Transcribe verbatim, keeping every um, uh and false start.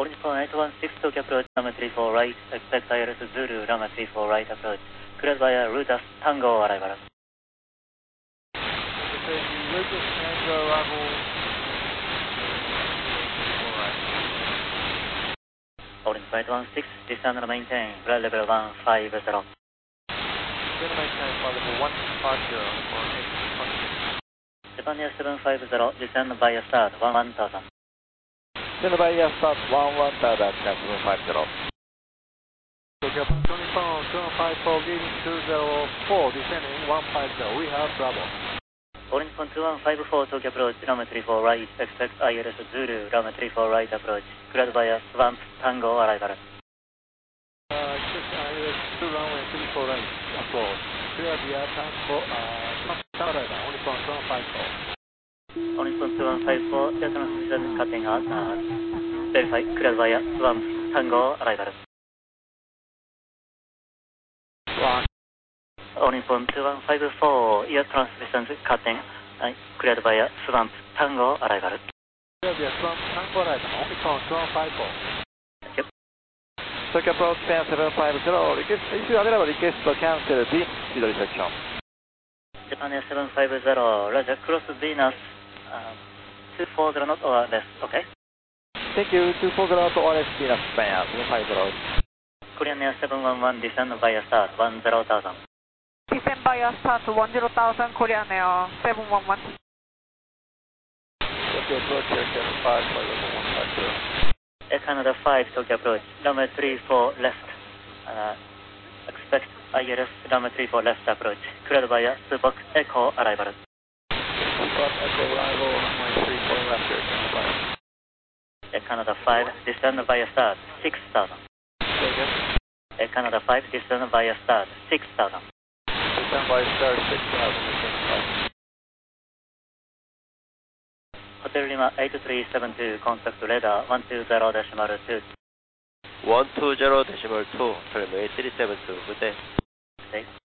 Orange Phone eight one six, Tokyo approach, runway three four right, expect I L S Zulu, runway three four right approach, cleared via Rutas Tango arrival. Rutas Tango arrival. Orange eight one six, descend and maintain, flight level one five zero. Descend and maintain, flight level one five zero, for eight one six. Japan Air seven five zero, descend via start, one one thousand. Descend via start, one one thousand, seven five zero. Tokyo Tony Phone two one five four, leading two zero four, descending one five zero, we have Bravo. Orange Phone two one five four, Tokyo approach, runway three four right, expect I L S Zulu, runway three four right approach, cleared via Swamp Tango arrival. Uh, expect I L S Zulu, runway three four right approach, cleared via Tango, uh, Swamp Tango arrival, Orange Phone two one five four. Orange Phone two one five four, air transmission cutting out, uh, verify, cleared via Swamp Tango arrival. One. Orange Phone two one five four, air transmission cutting, uh, cleared via Swamp Tango arrival. Cleared via Swamp Tango arrival, Orange Phone two one five four. Thank you. Tokyo approach ten seven five zero, request, issue available, request to cancel the speed restriction. Japan Air seven five zero, Roger, cross Venus, uh, two four zero knot or less, okay? Thank you, two four zero to O R S Venus, Japan Air seven five zero. Korean Air seven one one, descend via start, one zero thousand. Descend via start, one zero thousand, Korean Air seven one one. Tokyo approach Air seven five, flight level one five zero. Air Canada five, Tokyo approach, runway three four left, uh, expect I L S runway three four left approach, cleared via Subok Echo arrival. Subok Echo arrival, runway three four left, Air Canada five. Air Canada five, descend via start, six thousand. Air Canada five, descend via start, six thousand. Descend via start, six thousand, Air Canada five. Hotel Lima eight three seven two, contact radar one two zero decimal two. one two zero decimal two, Hotel Lima eight three seven two, good day. Okay.